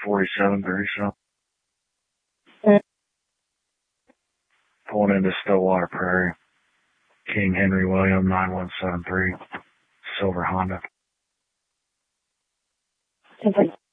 4737. Pulling into Stillwater Prairie. King Henry William 9173. Silver Honda.